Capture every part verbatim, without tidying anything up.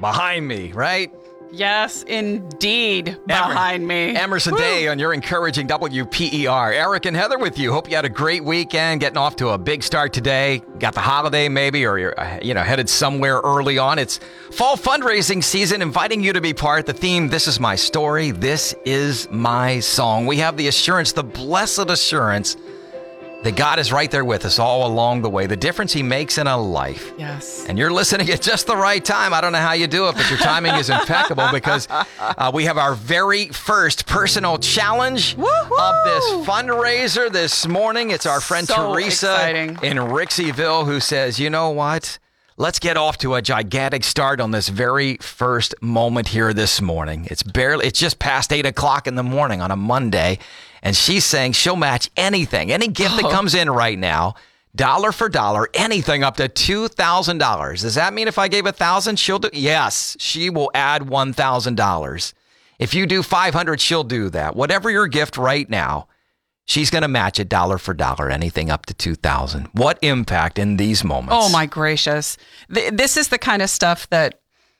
behind me, right? Yes, indeed, behind me. Emerson Woo. Day on your encouraging W P E R. Eric and Heather with you. Hope you had a great weekend, getting off to a big start today. Got the holiday maybe, or you're uh, you know headed somewhere early on. It's fall fundraising season, inviting you to be part. The theme, this is my story, this is my song. We have the assurance, the blessed assurance that God is right there with us all along the way. The difference he makes in a life. Yes. And you're listening at just the right time. I don't know how you do it, but your timing is impeccable because uh, we have our very first personal challenge Woo-hoo! of this fundraiser this morning. It's our friend So Teresa exciting. in Rixieville who says, you know what? Let's get off to a gigantic start on this very first moment here this morning. It's barely, it's just past eight o'clock in the morning on a Monday. And she's saying she'll match anything, any gift that comes in right now, dollar for dollar, anything up to two thousand dollars. Does that mean if I gave one thousand dollars, she'll do? Yes, she will add one thousand dollars. If you do five hundred dollars, she'll do that. Whatever your gift right now, she's going to match it dollar for dollar, anything up to two thousand dollars. What impact in these moments? Oh, my gracious. Th- this is the kind of stuff that,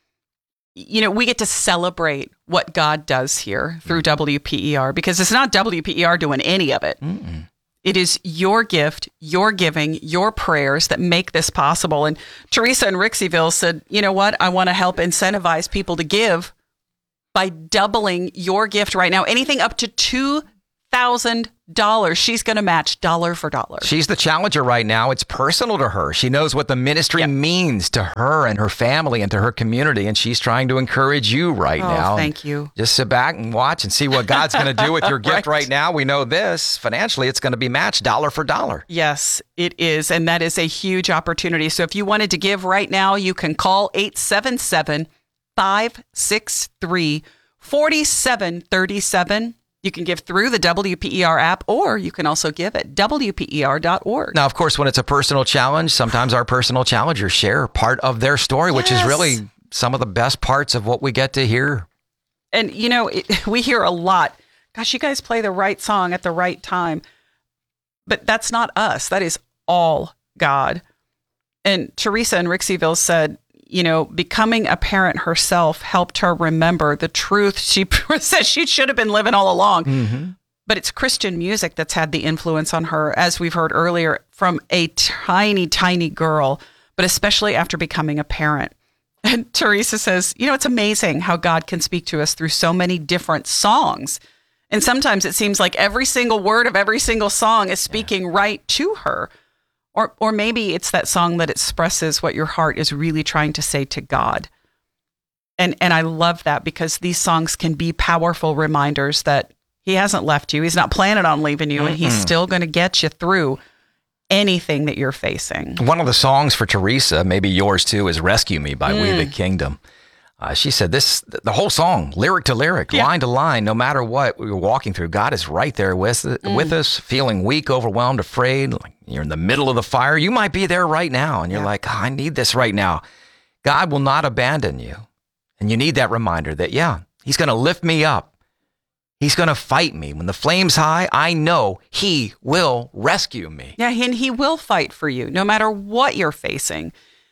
you know, we get to celebrate what God does here through W P E R, because it's not W P E R doing any of it. Mm-mm. It is your gift, your giving, your prayers that make this possible. And Teresa in Rixieville said, you know what? I want to help incentivize people to give by doubling your gift right now. Anything up to two thousand dollars, she's going to match dollar for dollar. She's the challenger right now. It's personal to her. She knows what the ministry yep. means to her and her family and to her community, and she's trying to encourage you right oh, now. Thank you. Just sit back and watch and see what God's going to do with your gift right. right now. We know this. Financially, it's going to be matched dollar for dollar. Yes, it is, and that is a huge opportunity. So if you wanted to give right now, you can call eight seven seven, five six three, four seven three seven. You can give through the W P E R app, or you can also give at W P E R dot org. Now, of course, when it's a personal challenge, sometimes our personal challengers share part of their story, yes. which is really some of the best parts of what we get to hear. And, you know, it, we hear a lot, gosh, you guys play the right song at the right time. But that's not us. That is all God. And Teresa in Rixieville said, you know, becoming a parent herself helped her remember the truth she said she should have been living all along. Mm-hmm. But it's Christian music that's had the influence on her, as we've heard earlier, from a tiny, tiny girl, but especially after becoming a parent. And Teresa says, you know, it's amazing how God can speak to us through so many different songs. And sometimes it seems like every single word of every single song is speaking yeah. right to her. Or or maybe it's that song that expresses what your heart is really trying to say to God. And and I love that, because these songs can be powerful reminders that he hasn't left you. He's not planning on leaving you, mm-hmm. and he's still going to get you through anything that you're facing. One of the songs for Teresa, maybe yours too, is Rescue Me by mm. We the Kingdom. Uh, she said this, the whole song, lyric to lyric, yeah. line to line, no matter what we're walking through, God is right there with, mm. with us, feeling weak, overwhelmed, afraid, like you're in the middle of the fire. You might be there right now, and you're yeah. like, oh, I need this right now. God will not abandon you. And you need that reminder that, yeah, he's going to lift me up. He's going to fight me. When the flame's high, I know he will rescue me. Yeah, and he will fight for you, no matter what you're facing.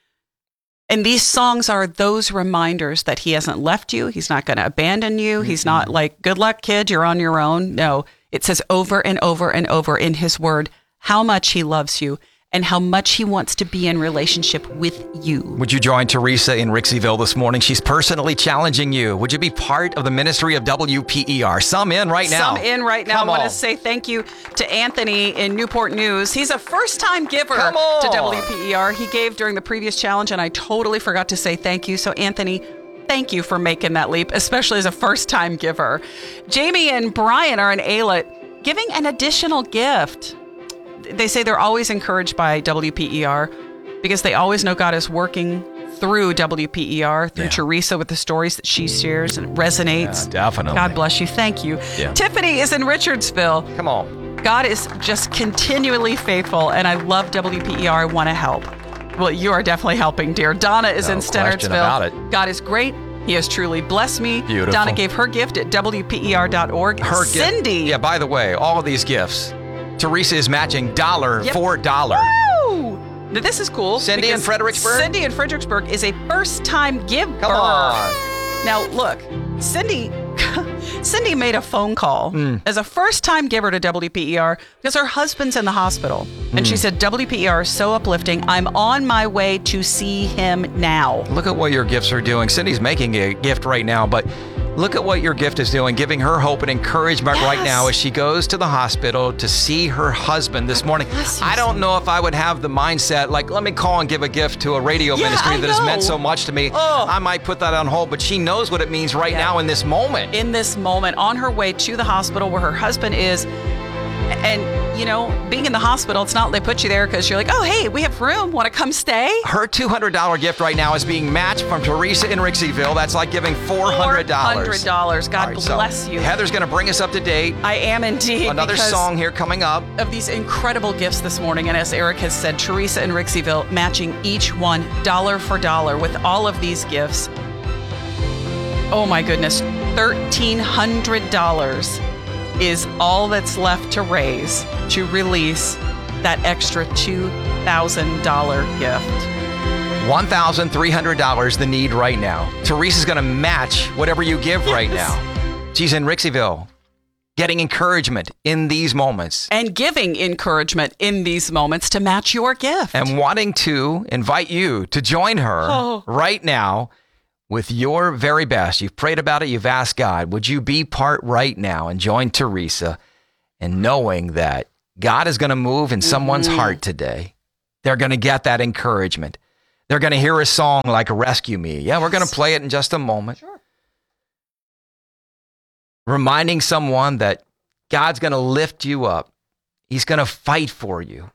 And these songs are those reminders that he hasn't left you. He's not going to abandon you. Mm-hmm. He's not like, good luck, kid, you're on your own. No, it says over and over and over in his word how much he loves you and how much he wants to be in relationship with you. Would you join Teresa in Rixieville this morning? She's personally challenging you. Would you be part of the ministry of W P E R? Some in right now. Some in right now. Come I want on. to say thank you to Anthony in Newport News. He's a first-time giver Come on. to W P E R. He gave during the previous challenge, and I totally forgot to say thank you. So, Anthony, thank you for making that leap, especially as a first-time giver. Jamie and Brian are in Aylett, giving an additional gift. They say they're always encouraged by W P E R because they always know God is working through W P E R, through yeah. Teresa with the stories that she shares, and it resonates. Yeah, definitely. God bless you. Thank you. Yeah. Tiffany is in Richardsville. Come on. God is just continually faithful, and I love W P E R. I want to help. Well, you are definitely helping, dear. Donna is no in question Stenardsville. About it. God is great. He has truly blessed me. Beautiful. Donna gave her gift at W P E R dot org. Her Cindy. Gift. Yeah, by the way, all of these gifts, Teresa is matching dollar yep. for dollar. Woo! This is cool. Cindy in because Fredericksburg? Cindy in Fredericksburg is a first-time giver. Come on. Now, look, Cindy Cindy made a phone call Mm. as a first-time giver to W P E R because her husband's in the hospital. And she said, W P E R is so uplifting. I'm on my way to see him now. Look at what your gifts are doing. Cindy's making a gift right now, but look at what your gift is doing, giving her hope and encouragement Yes. right now as she goes to the hospital to see her husband this morning. bless you, I don't know if I would have the mindset, like, let me call and give a gift to a radio Yeah, ministry I that has meant know. so much to me. Oh. I might put that on hold, but she knows what it means right Yeah. now in this moment. In this moment, on her way to the hospital where her husband is. And, you know, being in the hospital, it's not they put you there because you're like, oh, hey, we have room. Want to come stay? Her two hundred dollars gift right now is being matched from Teresa in Rixieville. That's like giving four hundred dollars. four hundred dollars. God All right, so bless you. Heather's going to bring us up to date. I am indeed. Another because song here coming up. of these incredible gifts this morning. And as Eric has said, Teresa and Rixieville matching each one dollar for dollar with all of these gifts. Oh my goodness, thirteen hundred dollars is all that's left to raise to release that extra two thousand dollars gift. one thousand three hundred dollars the need right now. Teresa's going to match whatever you give right Yes. now. She's in Rixieville, getting encouragement in these moments And giving encouragement in these moments to match your gift. and wanting to invite you to join her Oh. right now with your very best. You've prayed about it. You've asked God, would you be part right now and join Teresa and knowing that God is going to move in someone's Mm-hmm. heart today. They're going to get that encouragement. They're going to hear a song like Rescue Me. Yeah, we're going to play it in just a moment. Sure. Reminding someone that God's going to lift you up. He's going to fight for you.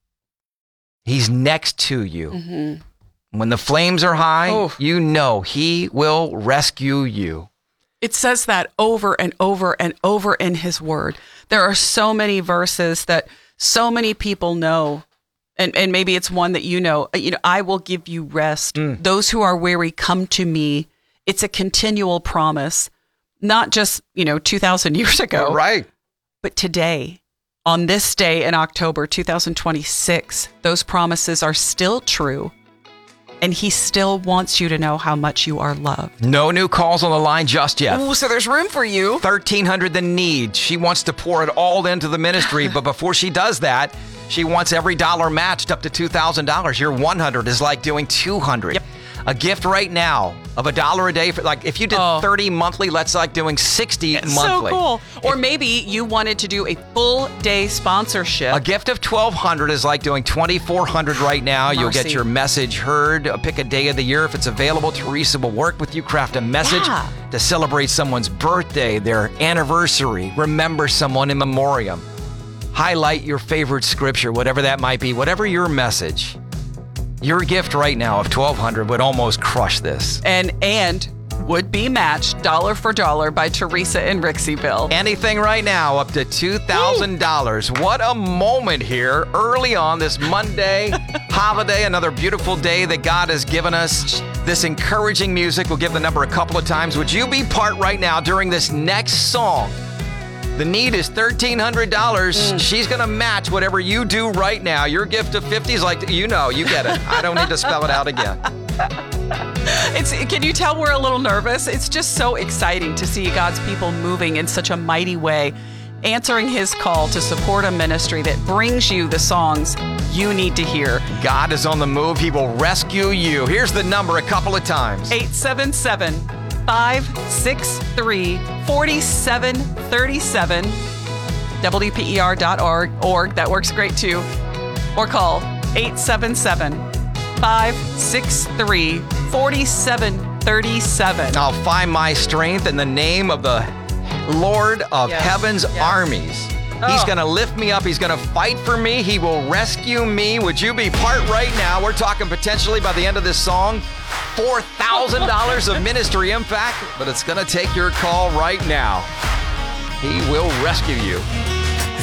He's next to you. Mhm. When the flames are high, Oh. you know he will rescue you. It says that over and over and over in his word. There are so many verses that so many people know. And, and maybe it's one that you know, you know, I will give you rest. Those who are weary, come to me. It's a continual promise, not just, you know, two thousand years ago, Right. but today, on this day in October two thousand twenty-six, those promises are still true. And he still wants you to know how much you are loved. No new calls on the line just yet. Ooh, so there's room for you. thirteen hundred the need. She wants to pour it all into the ministry, but before she does that, she wants every dollar matched up to two thousand dollars. Your one hundred is like doing two hundred. Yep. A gift right now of a dollar a day for, like, if you did Oh. thirty monthly, that's like doing sixty It's monthly. so cool. Or maybe you wanted to do a full day sponsorship. A gift of twelve hundred is like doing twenty-four hundred right now. You'll get Mercy. your message heard. Uh, Pick a day of the year if it's available. Teresa will work with you, craft a message Yeah. to celebrate someone's birthday, their anniversary, remember someone in memoriam. Highlight your favorite scripture, whatever that might be, whatever your message. Your gift right now of twelve hundred would almost crush this. and and would be matched dollar for dollar by Teresa in Rixieville. Anything right now up to two thousand dollars. What a moment here early on this Monday holiday. Another beautiful day that God has given us. This encouraging music. We'll give the number a couple of times. Would you be part right now during this next song? The need is thirteen hundred dollars. She's going to match whatever you do right now. Your gift of fifty is like, you know, you get it. I don't need to spell it out again. It's can you tell we're a little nervous? It's just so exciting to see God's people moving in such a mighty way, answering his call to support a ministry that brings you the songs you need to hear. God is on the move. He will rescue you. Here's the number a couple of times. eight seven seven, five six three, four seven three seven, W P E R dot org. That works great too. Or call eight seven seven, five six three, four seven three seven. I'll find my strength in the name of the Lord of Yes, Heaven's yes. armies. He's Oh. going to lift me up. He's going to fight for me. He will rescue me. Would you be part right now? We're talking potentially by the end of this song, four thousand dollars of ministry impact, but it's going to take your call right now. He will rescue you.